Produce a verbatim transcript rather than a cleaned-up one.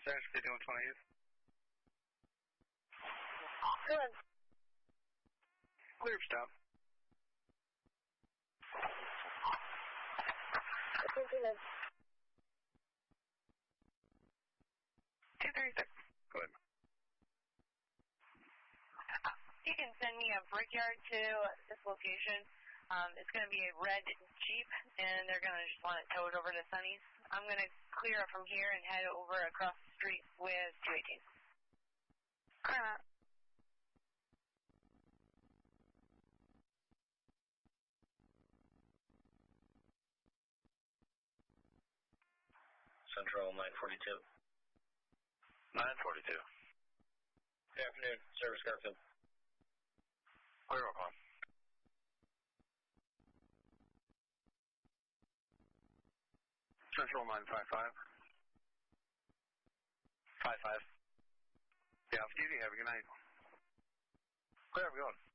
Central fifty one twenty-eight. Good. Clear stop. Continue. two thirty-six. Go ahead. You can send me a brickyard to this location. Um, it's going to be a red Jeep, and they're going to just want it towed over to Sunny's. I'm going to clear up from here and head over across the street with two eighteen. Uh, Central nine forty-two. nine forty-two. Good afternoon, Service Garfield. Clear up on. Central nine five five. five five. Yeah, Stevie, have a good night. Clear, we going.